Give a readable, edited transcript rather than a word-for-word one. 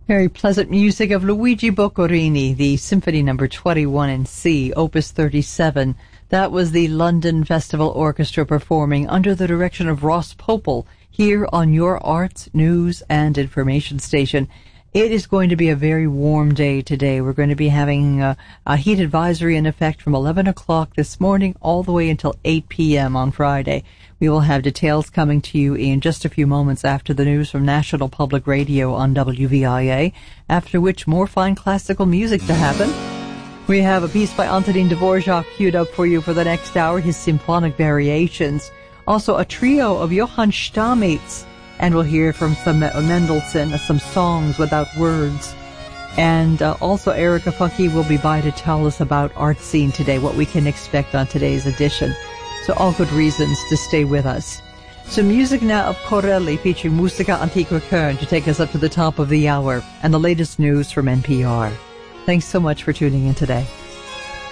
Very pleasant music of Luigi Boccherini, the Symphony No. 21 in C, Opus 37. That was the London Festival Orchestra performing under the direction of Ross Popel here on your Arts, News, and Information Station. It is going to be a very warm day today. We're going to be having a heat advisory in effect from 11 o'clock this morning all the way until 8 p.m. on Friday. We will have details coming to you in just a few moments after the news from National Public Radio on WVIA, after which more fine classical music to happen. We have a piece by Antonin Dvorak queued up for you for the next hour, his symphonic variations. Also a trio of Johann Stamitz, and we'll hear from some Mendelssohn, some songs without words. And also Erica Funke will be by to tell us about Art Scene today, what we can expect on today's edition. So all good reasons to stay with us. So music now of Corelli featuring Musica Antiqua Köln to take us up to the top of the hour and the latest news from NPR. Thanks so much for tuning in today.